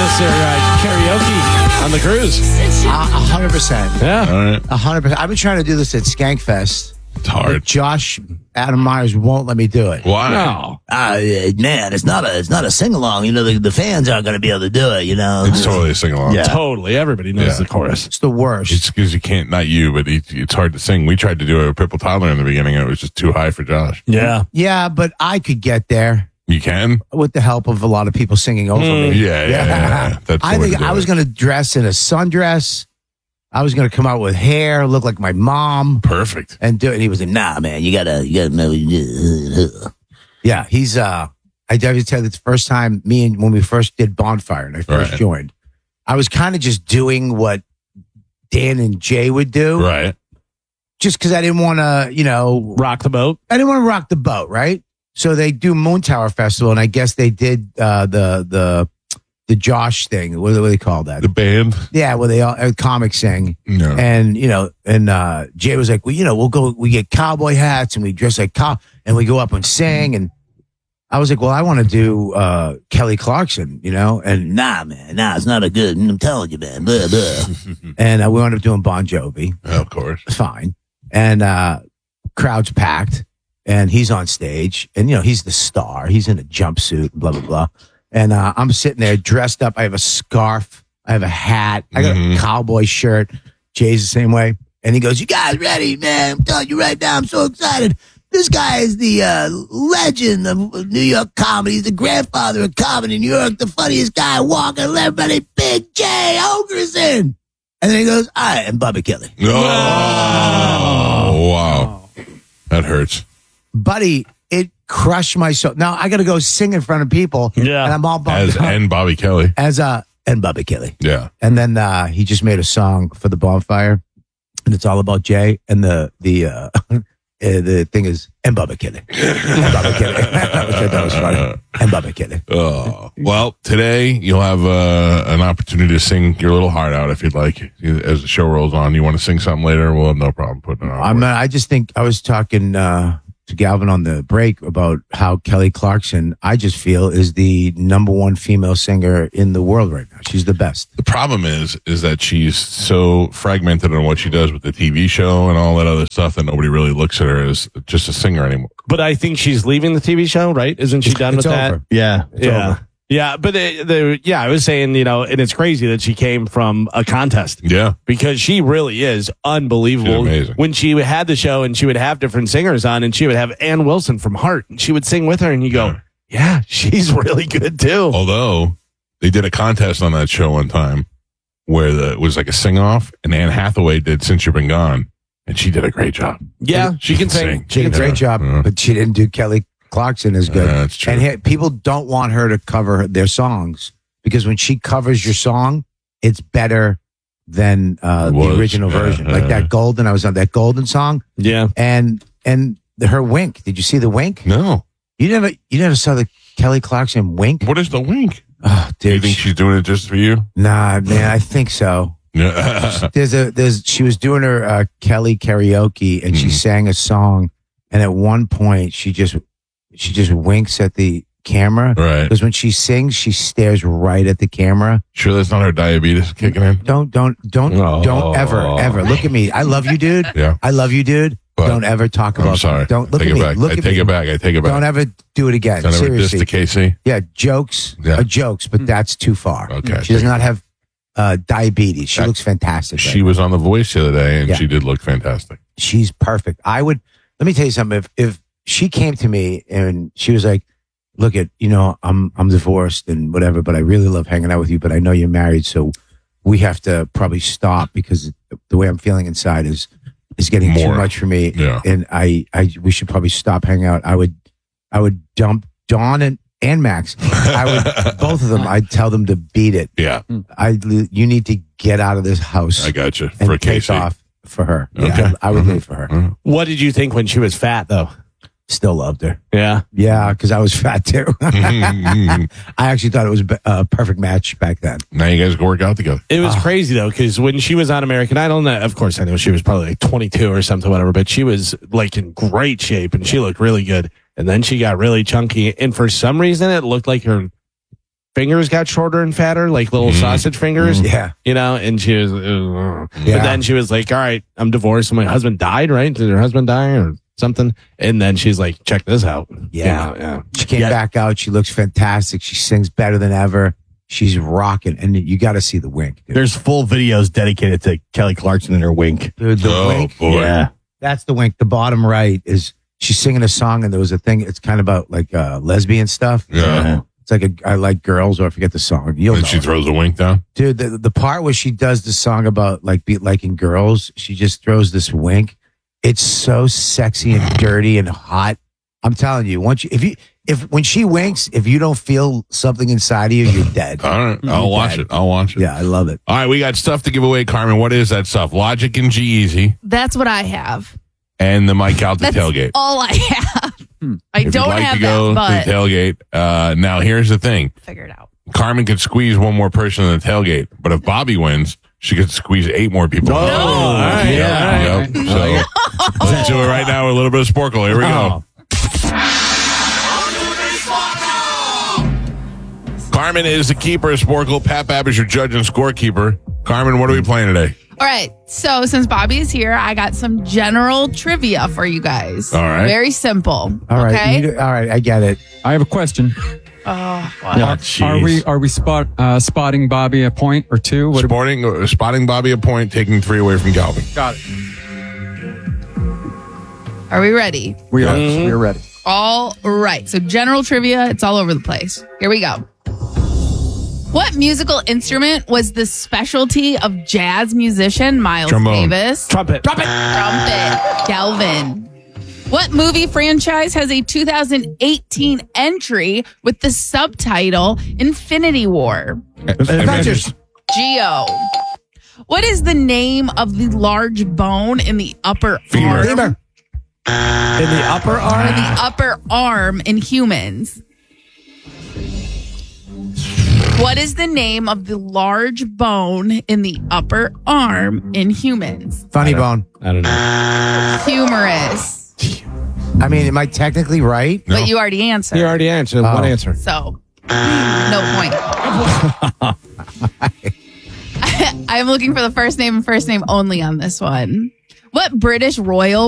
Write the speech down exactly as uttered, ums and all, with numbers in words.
us their uh, karaoke on the cruise. A hundred percent. Yeah. All right. A hundred percent. I've been trying to do this at Skankfest. It's hard. But Josh Adam Myers won't let me do it. Why? No. Uh, man, it's not a it's not a sing along. You know, the, the fans aren't going to be able to do it. You know, It's totally a sing along. Yeah. Totally. Everybody knows Yeah. the chorus. It's the worst. It's because you can't, not you, but it, it's hard to sing. We tried to do it with Pipple Toddler in the beginning, and it was just too high for Josh. Yeah. yeah, but I could get there You can? with the help of a lot of people singing over Yeah, me. yeah, yeah. yeah. That's the I way think to do I was it. going to dress in a sundress. I was going to come out with hair, look like my mom, Perfect. and do it. And he was like, nah, man, you gotta you gotta know. You yeah, he's, uh, I tell you, tell you the first time me and when we first did Bonfire and I first Right. joined, I was kind of just doing what Dan and Jay would do. Right. Just because I didn't want to, you know, Rock the boat. I didn't want to rock the boat, right? So they do Moon Tower Festival, and I guess they did uh, the the the Josh thing. What do they call that? The band? Yeah, where they all uh, comics sing, No. and you know, and uh, Jay was like, well, you know, we'll go, we get cowboy hats, and we dress like cow, and we go up and sing, and I was like, well, I want to do uh, Kelly Clarkson, you know, and nah, man, nah, it's not a good. I'm telling you, man. Blah, blah. and uh, we wound up doing Bon Jovi. Oh, of course. Fine. And uh crowd's packed and he's on stage and you know he's the star, he's in a jumpsuit, blah blah blah, and uh I'm sitting there dressed up. I have a scarf, I have a hat, I got Mhm. a cowboy shirt. Jay's the same way, and he goes, You guys ready, man? I'm telling you right now, I'm so excited. This guy is the uh, legend of New York comedy. He's the grandfather of comedy in New York, the funniest guy walking. Everybody, Big Jay Ogerson. And then he goes, all right, and Bubba Kelly. Oh, wow. That hurts. buddy, it crushed my soul. Now I gotta go sing in front of people, Yeah. and I'm all bummed As out. and Bobby Kelly. as uh and Bubba Kelly. Yeah. And then uh, he just made a song for the bonfire, and it's all about Jay. And the the uh, uh, the thing is, and Bubba Kelly, and Bubba Kelly, which I thought was funny, and Bubba Kelly. Oh, well, today you'll have uh, an opportunity to sing your little heart out if you'd like. As the show rolls on, you want to sing something later? We'll have no problem putting it on. I'm not, I just think I was talking uh, to Galvin on the break about how Kelly Clarkson, I just feel, is the number one female singer in the world right now. She's the best. The problem is, is that she's so fragmented on what she does with the T V show and all that other stuff that nobody really looks at her as just a singer anymore. But I think she's leaving the T V show, right? Isn't she done It's with over. that? Yeah. It's yeah. over. Yeah. But the, the, yeah, I was saying, you know, and it's crazy that she came from a contest Yeah. because she really is unbelievable. She's amazing. When she had the show and she would have different singers on and she would have Ann Wilson from Heart and she would sing with her and you go, yeah, she's really good too. Although they did a contest on that show one time where the, it was like a sing off, and Anne Hathaway did Since You've Been Gone, and she did a great job. Yeah, she, can sing. She did a great job, Yeah. but she didn't do Kelly Clarkson as good. Yeah, that's true. And he- people don't want her to cover their songs because when she covers your song, it's better than uh, It the was, original yeah, version. yeah. Like that Golden, I was on that Golden song, Yeah. and and the, her wink. Did you see the wink? No. You never, you never saw the Kelly Clarkson wink? What is the wink? Oh, Do you dude, think she's doing it just for you? nah, man, I think so. Yeah. There's a there's she was doing her uh, Kelly karaoke and she Mhm. sang a song, and at one point she just she just winks at the camera Right. because when she sings she stares right at the camera. Sure that's not her diabetes kicking in? Don't don't don't Oh. don't ever ever look at me. I love you, dude. Yeah. I love you, dude. But don't ever talk about. I'm sorry. Don't look take at it me. back. Look I at take me. it back. I take it back. Don't ever do it again. Don't ever diss Seriously. the Casey. Yeah, jokes Yeah. are jokes, but that's too far. Okay. She does not have uh, diabetes. She That- looks fantastic. She right was on The Voice the other day, and Yeah. she did look fantastic. she's perfect. I would let me tell you something. If if she came to me and she was like, "Look at you know, I'm I'm divorced and whatever, but I really love hanging out with you. But I know you're married, so we have to probably stop because the way I'm feeling inside is is getting More. too much for me. Yeah. And I I we should probably stop hanging out. I would I would dump Dawn and and Max. I would both of them. I'd tell them to beat it. Yeah, I you need to get out of this house I got you. and For take Casey. off for her. Okay. Yeah, I, I would Mhm. leave for her. Mhm. What did you think when she was fat though? Still loved her. Yeah. Yeah, because I was fat too. I actually thought it was a perfect match back then. Now you guys can work out together. It was Ah. crazy though, because when she was on American Idol, and of course I know she was probably like twenty-two or something, whatever, but she was like in great shape and she looked really good. And then she got really chunky, and for some reason it looked like her fingers got shorter and fatter, like little sausage fingers. Yeah. You know, and she was, uh, Yeah. but then she was like, all right, I'm divorced. And my husband died, right? Did her husband die or something? And then she's like, check this out. Yeah. You know, yeah. She came Yeah. back out. She looks fantastic. She sings better than ever. She's rocking. And you got to see the wink. Dude. There's full videos dedicated to Kelly Clarkson and her wink. Dude, the Oh, wink. boy. Yeah. That's the wink. The bottom right is she's singing a song, and there was a thing. It's kind of about like uh, lesbian stuff. Yeah. It's like a I like girls, or I forget the song. You'll And know she it. throws a wink down. Dude, the, the part where she does the song about like be liking girls, she just throws this wink. It's so sexy and dirty and hot. I'm telling you, once you, if you, if when she winks, if you don't feel something inside of you, you're dead. All right. I'll watch dead. it. I'll watch it. Yeah, I love it. All right. We got stuff to give away, Carmen. What is that stuff? Logic and G-Eazy That's what I have. and the Mike out the That's tailgate. all I have. I If don't you'd like have to go that, to the but tailgate, uh, now here's the thing. figure it out. Carmen could squeeze one more person in the tailgate, but if Bobby wins, she could squeeze eight more people. Oh, in the tailgate. all right. Yeah. All right. Yep. So let's do it right now with a little bit of Sporkle. Here we go. Carmen is the keeper of Sporkle. Pat Babb is your judge and scorekeeper. Carmen, what are we playing today? All right. So since Bobby is here, I got some general trivia for you guys. All right. Very simple. All right, Okay. you- all right, I get it. I have a question. Oh, Are, are we are we spot uh, spotting Bobby a point or two? What Sporting, uh, spotting Bobby a point, taking three away from Calvin. got it? Are we ready? We are we are ready. All right. So general trivia, it's all over the place. Here we go. What musical instrument was the specialty of jazz musician Miles Trombone. Davis? Trumpet. Trumpet. Trumpet. Galvin. What movie franchise has a two thousand eighteen entry with the subtitle Infinity War? Avengers. Geo. What is the name of the large bone in the upper Femur. arm? Femur. In the upper Or arm. the upper arm in humans? What is the name of the large bone in the upper arm in humans? Funny bone. I don't know. Humerus. I mean, am I technically right? No. But you already answered. You already answered. What Oh. answer? So, no point. I'm looking for the first name and first name only on this one. What British royal